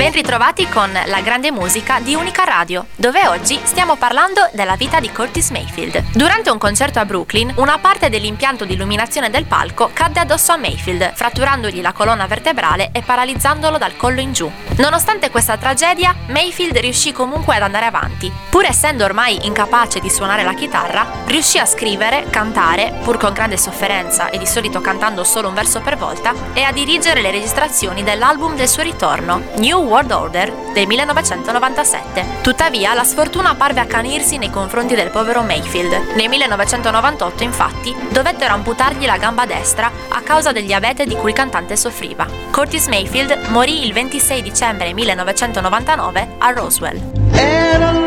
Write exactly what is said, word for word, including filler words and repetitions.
Ben ritrovati con la grande musica di Unica Radio, dove oggi stiamo parlando della vita di Curtis Mayfield. Durante un concerto a Brooklyn, una parte dell'impianto di illuminazione del palco cadde addosso a Mayfield, fratturandogli la colonna vertebrale e paralizzandolo dal collo in giù. Nonostante questa tragedia, Mayfield riuscì comunque ad andare avanti. Pur essendo ormai incapace di suonare la chitarra, riuscì a scrivere, cantare, pur con grande sofferenza e di solito cantando solo un verso per volta, e a dirigere le registrazioni dell'album del suo ritorno, New World Order, del millenovecentonovantasette. Tuttavia, la sfortuna parve accanirsi nei confronti del povero Mayfield. Nel millenovecentonovantotto, infatti, dovettero amputargli la gamba destra a causa del diabete di cui il cantante soffriva. Curtis Mayfield morì il ventisei dicembre millenovecentonovantanove a Roswell.